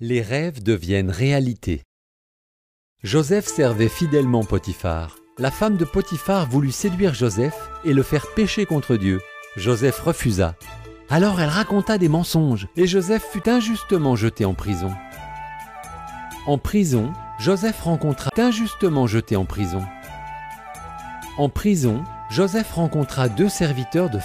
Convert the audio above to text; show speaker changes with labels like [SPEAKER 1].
[SPEAKER 1] Les rêves deviennent réalité. Joseph servait fidèlement Potiphar. La femme de Potiphar voulut séduire Joseph et le faire pécher contre Dieu. Joseph refusa. Alors elle raconta des mensonges et Joseph fut injustement jeté en prison. En prison, Joseph rencontra deux serviteurs de